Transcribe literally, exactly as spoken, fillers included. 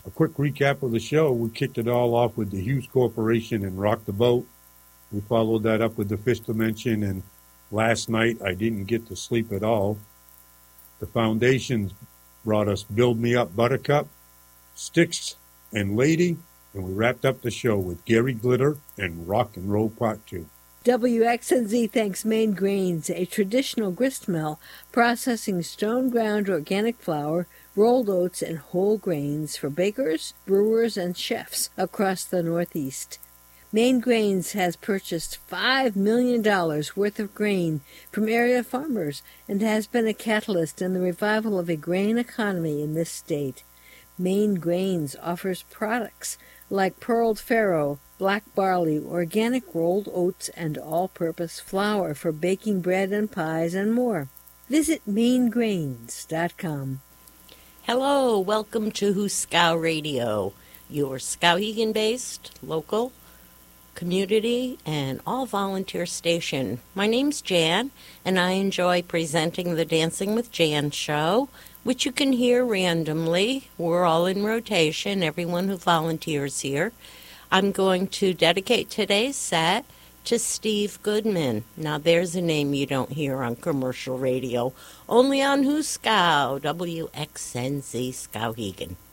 A quick recap of the show. We kicked it all off with the Hughes Corporation and Rock the Boat. We followed that up with the Fifth Dimension, and last night I didn't get to sleep at all. The Foundations brought us Build Me Up Buttercup, Styx, and Lady, and we wrapped up the show with Gary Glitter and Rock and Roll Part two. W X N Z thanks Maine Grains, a traditional grist mill processing stone-ground organic flour, rolled oats, and whole grains for bakers, brewers, and chefs across the Northeast. Maine Grains has purchased five million dollars worth of grain from area farmers and has been a catalyst in the revival of a grain economy in this state. Maine Grains offers products like pearled farro, black barley, organic rolled oats, and all-purpose flour for baking bread and pies and more. Visit maine grains dot com. Hello, welcome to Huskow Radio, your Skowhegan-based, local, community, and all-volunteer station. My name's Jan, and I enjoy presenting the Dancing with Jan show, which you can hear randomly. We're all in rotation, everyone who volunteers here. I'm going to dedicate today's set to Steve Goodman. Now, there's a name you don't hear on commercial radio, only on Huskow, W X N Z Skowhegan.